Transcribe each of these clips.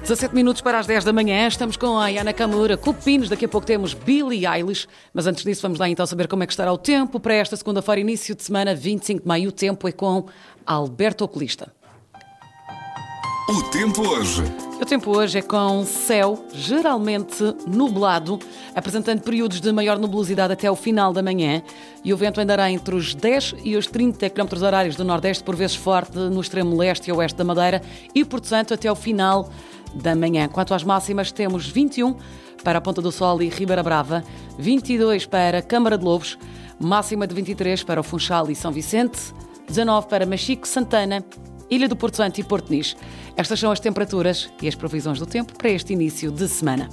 17 minutos para as 10 da manhã, estamos com a Ayana Kamura, Cupinos, daqui a pouco temos Billie Eilish, mas antes disso vamos lá então saber como é que estará o tempo para esta segunda-feira, início de semana, 25 de maio. O tempo é com Alberto Oculista. O tempo hoje. O tempo hoje é com céu geralmente nublado, apresentando períodos de maior nebulosidade até o final da manhã, e o vento andará entre os 10 e os 30 km/h do nordeste, por vezes forte no extremo leste e oeste da Madeira, e portanto até o final da manhã. Quanto às máximas, temos 21 para a Ponta do Sol e Ribeira Brava, 22 para Câmara de Lobos, máxima de 23 para o Funchal e São Vicente, 19 para Machico, Santana, Ilha do Porto Santo e Porto Nice. Estas são as temperaturas e as previsões do tempo para este início de semana.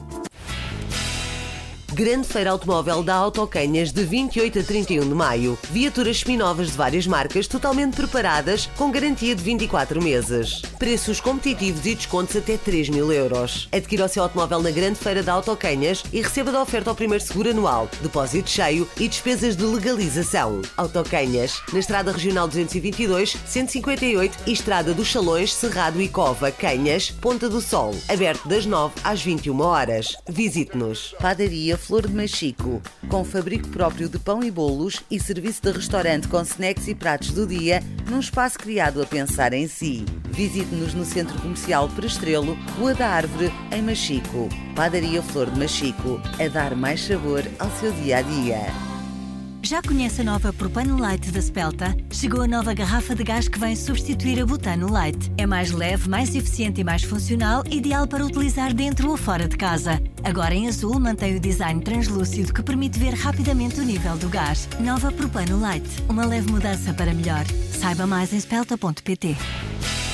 Grande Feira Automóvel da Autocanhas de 28 a 31 de maio. Viaturas seminovas de várias marcas totalmente preparadas com garantia de 24 meses. Preços competitivos e descontos até 3.000 euros. Adquira o seu automóvel na Grande Feira da Autocanhas e receba da oferta ao primeiro seguro anual, depósito cheio e despesas de legalização. Autocanhas, na Estrada Regional 222, 158 e Estrada dos Salões, Cerrado e Cova, Canhas, Ponta do Sol. Aberto das 9 às 21 horas. Visite-nos. Padaria Flor de Machico, com fabrico próprio de pão e bolos e serviço de restaurante com snacks e pratos do dia, num espaço criado a pensar em si. Visite-nos no Centro Comercial Prestrelo, Rua da Árvore, em Machico. Padaria Flor de Machico, a dar mais sabor ao seu dia-a-dia. Já conhece a nova Propano Light da Spelta? Chegou a nova garrafa de gás que vem substituir a Butano Light. É mais leve, mais eficiente e mais funcional, ideal para utilizar dentro ou fora de casa. Agora em azul mantém o design translúcido que permite ver rapidamente o nível do gás. Nova Propano Light, uma leve mudança para melhor. Saiba mais em spelta.pt.